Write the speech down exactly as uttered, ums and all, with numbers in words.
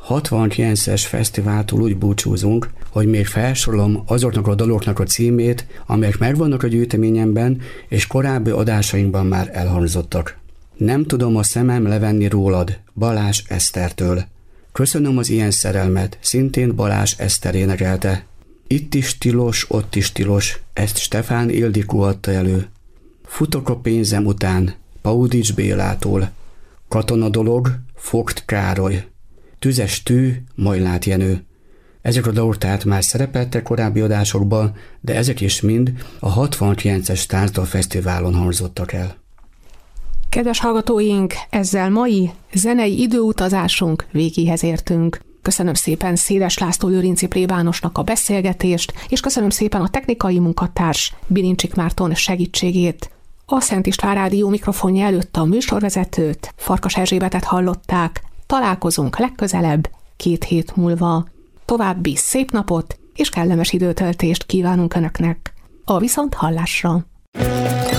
hatvankilences fesztiváltól úgy búcsúzunk, hogy még felsorolom azoknak a daloknak a címét, amelyek megvannak a gyűjteményemben, és korábbi adásainkban már elhangzottak. Nem tudom a szemem levenni rólad, Balázs Esztertől. Köszönöm az ilyen szerelmet, szintén Balázs Eszter énekelte. Itt is tilos, ott is tilos, ezt Stefán Ildikó adta elő. Futok a pénzem után, Paudics Bélától. Katona dolog, Vogt Károly. Tüzes tű, Majlát Jenő. Ezek a dalok tehát már szerepeltek korábbi adásokban, de ezek is mind a hatvankilences Tánzdal Fesztiválon hangzottak el. Kedves hallgatóink, ezzel mai zenei időutazásunk végéhez értünk. Köszönöm szépen Széles László Lőrinci plébánosnak a beszélgetést, és köszönöm szépen a technikai munkatárs Bilincsik Márton segítségét. A Szent István Rádió mikrofonja előtt a műsorvezetőt, Farkas Erzsébetet hallották. Találkozunk legközelebb, két hét múlva. További szép napot és kellemes időtöltést kívánunk Önöknek. A viszonthallásra!